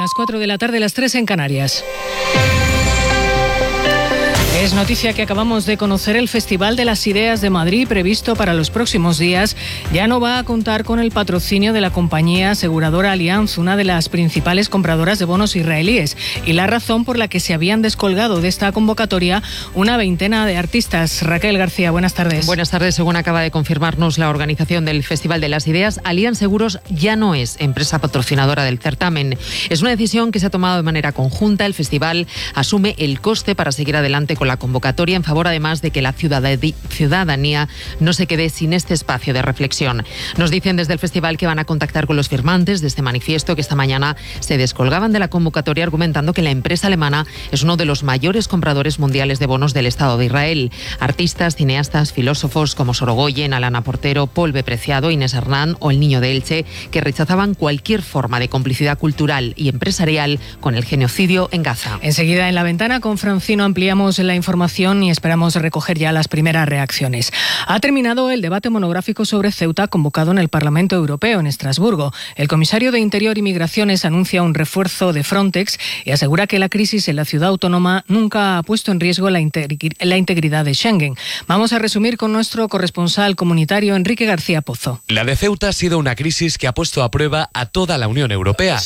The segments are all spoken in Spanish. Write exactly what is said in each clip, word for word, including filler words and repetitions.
las cuatro de la tarde, las tres en Canarias. Es noticia que acabamos de conocer: el Festival de las Ideas de Madrid, previsto para los próximos días, ya no va a contar con el patrocinio de la compañía aseguradora Allianz, una de las principales compradoras de bonos israelíes, y la razón por la que se habían descolgado de esta convocatoria una veintena de artistas. Raquel García, buenas tardes. Buenas tardes. Según acaba de confirmarnos la organización del Festival de las Ideas, Allianz Seguros ya no es empresa patrocinadora del certamen. Es una decisión que se ha tomado de manera conjunta. El festival asume el coste para seguir adelante con la convocatoria, en favor además de que la ciudadanía no se quede sin este espacio de reflexión. Nos dicen desde el festival que van a contactar con los firmantes de este manifiesto, que esta mañana se descolgaban de la convocatoria argumentando que la empresa alemana es uno de los mayores compradores mundiales de bonos del Estado de Israel. Artistas, cineastas, filósofos como Sorogoyen, Alana Portero, Paul B. Preciado, Inés Hernán o El Niño de Elche, que rechazaban cualquier forma de complicidad cultural y empresarial con el genocidio en Gaza. Enseguida en La Ventana con Francino ampliamos la información y esperamos recoger ya las primeras reacciones. Ha terminado el debate monográfico sobre Ceuta convocado en el Parlamento Europeo en Estrasburgo. El comisario de Interior y Migraciones anuncia un refuerzo de Frontex y asegura que la crisis en la ciudad autónoma nunca ha puesto en riesgo la, integri- la integridad de Schengen. Vamos a resumir con nuestro corresponsal comunitario Enrique García Pozo. La de Ceuta ha sido una crisis que ha puesto a prueba a toda la Unión Europea,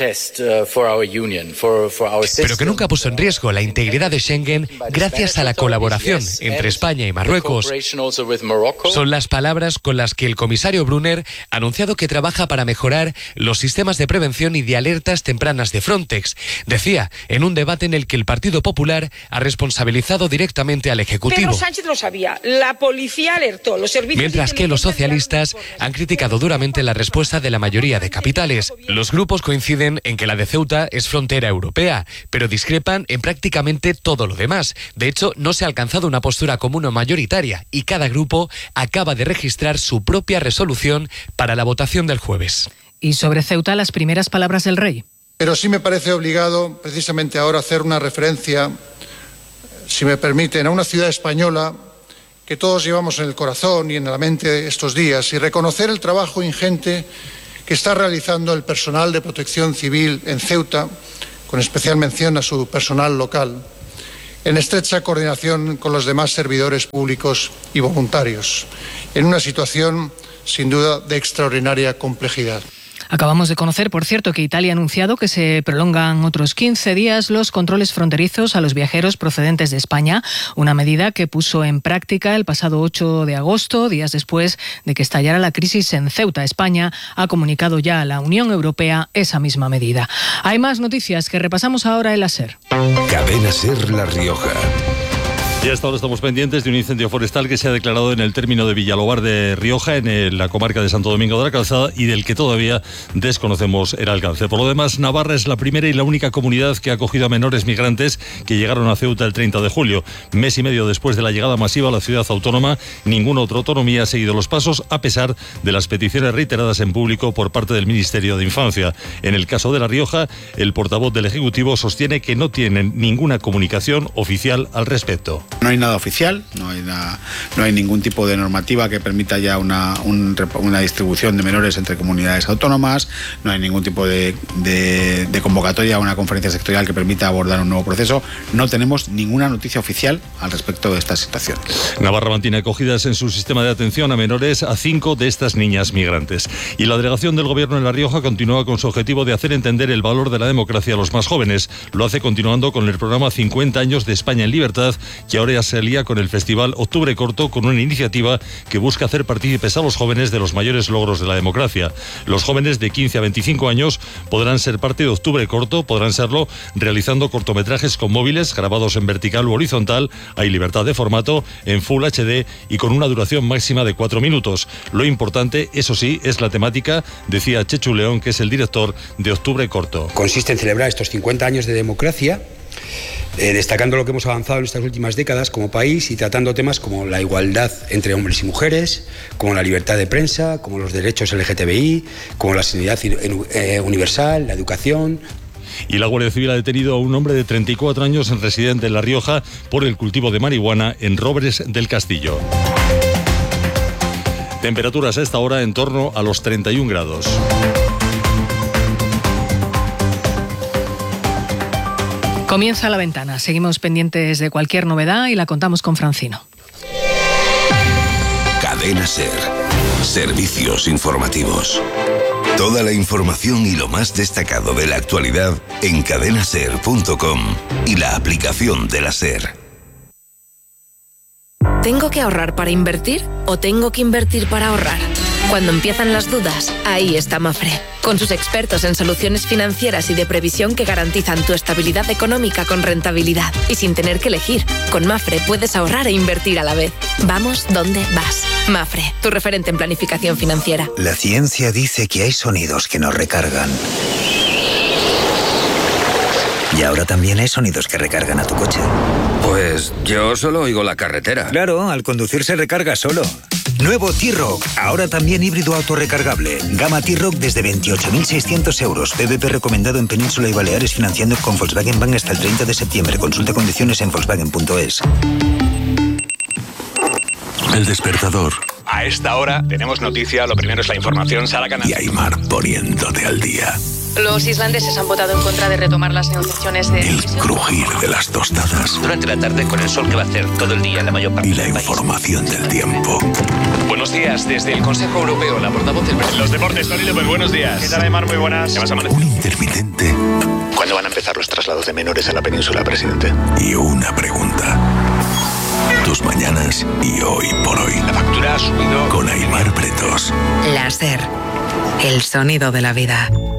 pero que nunca puso en riesgo la integridad de Schengen gracias a la colaboración entre España y Marruecos. Son las palabras con las que el comisario Brunner ha anunciado que trabaja para mejorar los sistemas de prevención y de alertas tempranas de Frontex. Decía, en un debate en el que el Partido Popular ha responsabilizado directamente al Ejecutivo. Pedro Sánchez lo sabía, la policía alertó, los servicios... Mientras que los socialistas han criticado duramente la respuesta de la mayoría de capitales. Los grupos coinciden en que la de Ceuta es frontera europea, pero discrepan en prácticamente todo lo demás. De hecho, no se ha alcanzado una postura común o mayoritaria y cada grupo acaba de registrar su propia resolución para la votación del jueves. Y sobre Ceuta, las primeras palabras del rey. Pero sí me parece obligado, precisamente ahora, hacer una referencia, si me permiten, a una ciudad española que todos llevamos en el corazón y en la mente estos días, y reconocer el trabajo ingente que está realizando el personal de protección civil en Ceuta, con especial mención a su personal local, en estrecha coordinación con los demás servidores públicos y voluntarios, en una situación sin duda de extraordinaria complejidad. Acabamos de conocer, por cierto, que Italia ha anunciado que se prolongan otros quince días los controles fronterizos a los viajeros procedentes de España, una medida que puso en práctica el pasado ocho de agosto, días después de que estallara la crisis en Ceuta. España ha comunicado ya a la Unión Europea esa misma medida. Hay más noticias que repasamos ahora en la SER. Cadena SER La Rioja. Y hasta ahora estamos pendientes de un incendio forestal que se ha declarado en el término de Villalobar de Rioja, en el, la comarca de Santo Domingo de la Calzada, y del que todavía desconocemos el alcance. Por lo demás, Navarra es la primera y la única comunidad que ha acogido a menores migrantes que llegaron a Ceuta el treinta de julio. Mes y medio después de la llegada masiva a la ciudad autónoma, ninguna otra autonomía ha seguido los pasos, a pesar de las peticiones reiteradas en público por parte del Ministerio de Infancia. En el caso de La Rioja, el portavoz del Ejecutivo sostiene que no tienen ninguna comunicación oficial al respecto. No hay nada oficial, no hay, nada, no hay ningún tipo de normativa que permita ya una, un, una distribución de menores entre comunidades autónomas, no hay ningún tipo de, de, de convocatoria a una conferencia sectorial que permita abordar un nuevo proceso. No tenemos ninguna noticia oficial al respecto de esta situación. Navarra mantiene acogidas en su sistema de atención a menores a cinco de estas niñas migrantes. Y la delegación del Gobierno en La Rioja continúa con su objetivo de hacer entender el valor de la democracia a los más jóvenes. Lo hace continuando con el programa cincuenta años de España en Libertad, que ahora se alía con el Festival Octubre Corto, con una iniciativa que busca hacer partícipes a los jóvenes de los mayores logros de la democracia. Los jóvenes de quince a veinticinco años podrán ser parte de Octubre Corto, podrán serlo realizando cortometrajes con móviles grabados en vertical u horizontal. Hay libertad de formato en Full H D y con una duración máxima de cuatro minutos. Lo importante, eso sí, es la temática, decía Chechu León, que es el director de Octubre Corto. Consiste en celebrar estos cincuenta años de democracia, Eh, destacando lo que hemos avanzado en estas últimas décadas como país y tratando temas como la igualdad entre hombres y mujeres, como la libertad de prensa, como los derechos L G T B I, como la sanidad eh, universal, la educación. Y la Guardia Civil ha detenido a un hombre de treinta y cuatro años, residente en La Rioja, por el cultivo de marihuana en Robres del Castillo. Temperaturas a esta hora en torno a los treinta y un grados. Comienza La Ventana. Seguimos pendientes de cualquier novedad y la contamos con Francino. Cadena SER. Servicios informativos. Toda la información y lo más destacado de la actualidad en cadena ser punto com y la aplicación de la SER. ¿Tengo que ahorrar para invertir o tengo que invertir para ahorrar? Cuando empiezan las dudas, ahí está Mafre, con sus expertos en soluciones financieras y de previsión que garantizan tu estabilidad económica con rentabilidad y sin tener que elegir. Con Mafre puedes ahorrar e invertir a la vez. Vamos donde vas. Mafre, tu referente en planificación financiera. La ciencia dice que hay sonidos que nos recargan. Y ahora también hay sonidos que recargan a tu coche. Pues yo solo oigo la carretera. Claro, al conducir se recarga solo. Nuevo T-Roc, ahora también híbrido autorrecargable. Gama T-Roc desde veintiocho mil seiscientos euros. P V P recomendado en Península y Baleares, financiando con Volkswagen Bank hasta el treinta de septiembre. Consulta condiciones en volkswagen punto es. El despertador. A esta hora tenemos noticia, lo primero es la información, Sara Canal. Y Aymar poniéndote al día. Los islandeses han votado en contra de retomar las negociaciones de... El crujir de las tostadas. Durante la tarde con el sol que va a hacer todo el día en la mayor parte y la del país. Información del tiempo. Buenos días, desde el Consejo Europeo, la portavoz del... Los deportes, Tony López, buenos días. ¿Qué tal, Aymar? Muy buenas. ¿Qué vas a amanecer? Un intermitente. ¿Cuándo van a empezar los traslados de menores a la península, presidente? Y una pregunta. Tus mañanas y hoy por hoy. La factura ha subido. Con Aymar Pretos. La SER. El sonido de la vida.